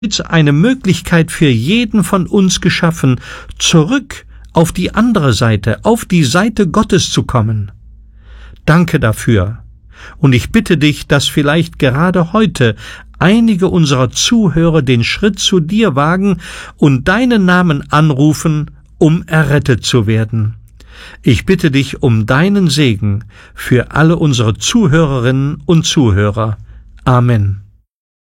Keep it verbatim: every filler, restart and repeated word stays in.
eine Möglichkeit für jeden von uns geschaffen, zurück auf die andere Seite, auf die Seite Gottes zu kommen. Danke dafür. Und ich bitte dich, dass vielleicht gerade heute einige unserer Zuhörer den Schritt zu dir wagen und deinen Namen anrufen, um errettet zu werden. Ich bitte dich um deinen Segen für alle unsere Zuhörerinnen und Zuhörer. Amen.